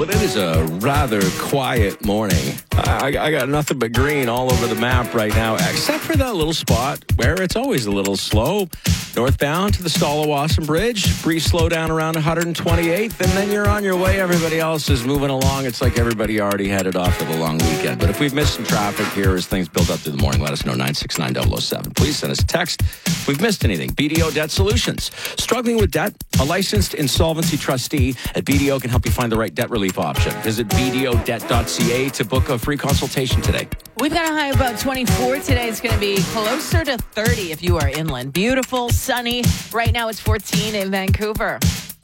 Well, it is a rather quiet morning. I got nothing but green all over the map right now, except for that little spot where it's always a little slow. Northbound to the Stallawasam Bridge. Brief slowdown around 128th, and then you're on your way. Everybody else is moving along. It's like everybody already headed off for the long weekend. But if we've missed some traffic here as things build up through the morning, let us know, 969-007. Please send us a text if we've missed anything. BDO Debt Solutions. Struggling with debt? A licensed insolvency trustee at BDO can help you find the right debt relief option. Visit bdodebt.ca to book a free consultation today. We've got a high of about 24 today. It's going to be closer to 30 if you are inland. Beautiful, sunny. Right now it's 14 in Vancouver.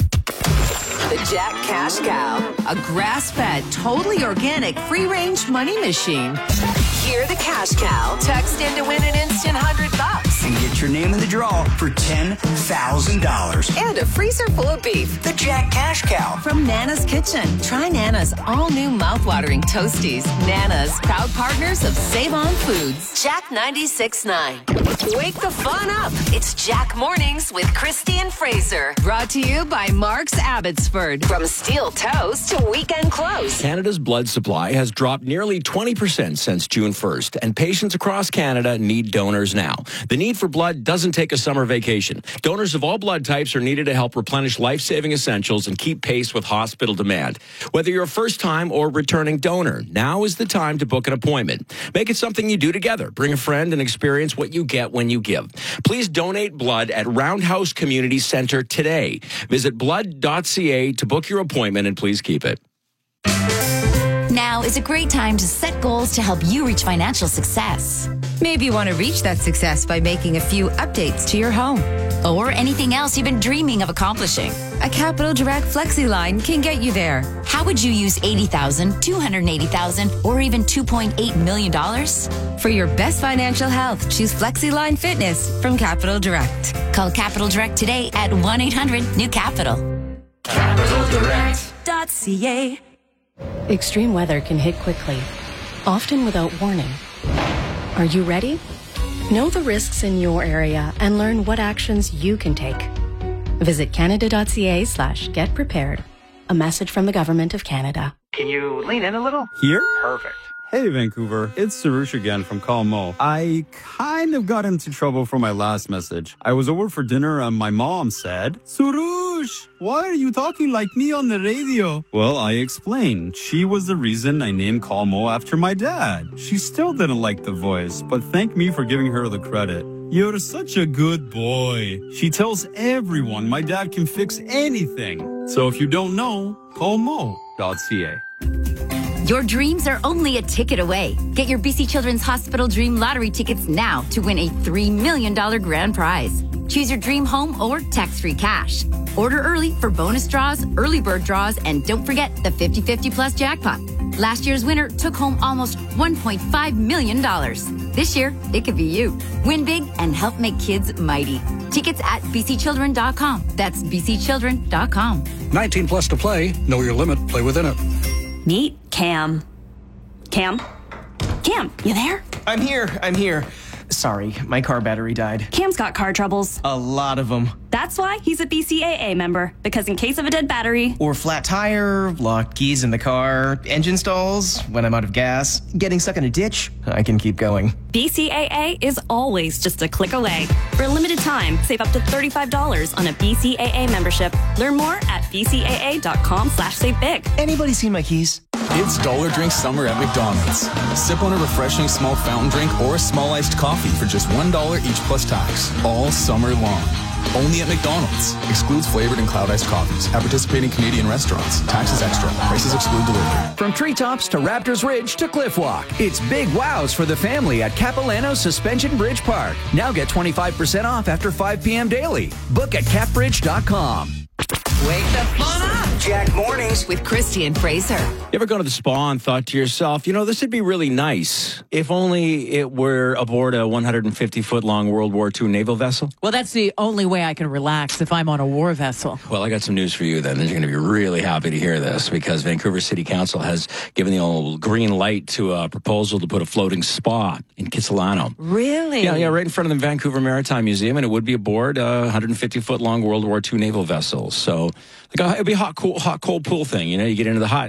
The Jack Cash Cow, a grass-fed, totally organic, free-range money machine. Hear the Cash Cow. Text in to win an instant $100. And get your name in the draw for $10,000. And a freezer full of beef. The Jack Cash Cow. From Nana's Kitchen. Try Nana's all-new mouth-watering Toasties. Nana's, proud partners of Save On Foods. Jack 96.9. Wake the fun up. It's Jack Mornings with Christy and Fraser. Brought to you by Mark's Abbotsford. From steel toes to weekend close. Canada's blood supply has dropped nearly 20% since June 1st, and patients across Canada need donors now. The need for blood doesn't take a summer vacation. Donors of all blood types are needed to help replenish life-saving essentials and keep pace with hospital demand. Whether you're a first-time or returning donor, now is the time to book an appointment. Make it something you do together. Bring a friend and experience what you get when you give. Please donate blood at Roundhouse Community Centre today. Visit blood.ca to book your appointment, and please keep it. Now is a great time to set goals to help you reach financial success. Maybe you want to reach that success by making a few updates to your home. Or anything else you've been dreaming of accomplishing. A Capital Direct Flexi line can get you there. How would you use $80,000, $280,000, or even $2.8 million? For your best financial health, choose Flexi Line Fitness from Capital Direct. Call Capital Direct today at 1-800-NEW-CAPITAL. CapitalDirect.ca. Extreme weather can hit quickly, often without warning. Are you ready? Know the risks in your area and learn what actions you can take. Visit canada.ca/get prepared. A message from the Government of Canada. Can you lean in a little? Here? Perfect. Hey, Vancouver. It's Sarush again from Call Mo. I kind of got into trouble for my last message. I was over for dinner and my mom said, Sarush, why are you talking like me on the radio? Well, I explained. She was the reason I named Call Mo after my dad. She still didn't like the voice, but thanked me for giving her the credit. You're such a good boy. She tells everyone my dad can fix anything. So if you don't know, call mo.ca. Your dreams are only a ticket away. Get your BC Children's Hospital Dream Lottery tickets now to win a $3 million grand prize. Choose your dream home or tax-free cash. Order early for bonus draws, early bird draws, and don't forget the 50-50 plus jackpot. Last year's winner took home almost $1.5 million. This year, it could be you. Win big and help make kids mighty. Tickets at bcchildren.com. That's bcchildren.com. 19 plus to play. Know your limit. Play within it. Meet Cam. Cam? Cam, you there? I'm here. Sorry, my car battery died. Cam's got car troubles. A lot of them. That's why he's a BCAA member, because in case of a dead battery, Or flat tire, locked keys in the car, engine stalls, when I'm out of gas, getting stuck in a ditch, I can keep going. BCAA is always just a click away. For a limited time, save up to $35 on a BCAA membership. Learn more at bcaa.com/savebig. Anybody seen my keys? It's Dollar Drink Summer at McDonald's. Sip on a refreshing small fountain drink or a small iced coffee for just $1 each plus tax. All summer long. Only at McDonald's. Excludes flavored and cloud iced coffees. At participating Canadian restaurants. Taxes extra. Prices exclude delivery. From treetops to Raptors Ridge to Cliff Walk, it's big wows for the family at Capilano Suspension Bridge Park. Now get 25% off after 5 p.m. daily. Book at capbridge.com. Wake the fun up. Jack Mornings With Christy and Fraser. You ever go to the spa and thought to yourself, this would be really nice if only it were aboard a 150-foot-long World War II naval vessel? Well, that's the only way I can relax if I'm on a war vessel. Well, I got some news for you then. You're going to be really happy to hear this because Vancouver City Council has given the old green light to a proposal to put a floating spa in Kitsilano. Really? Yeah, right in front of the Vancouver Maritime Museum, and it would be aboard a 150-foot-long World War II naval vessel. So, it'd be a hot, cold pool thing. You get into the hot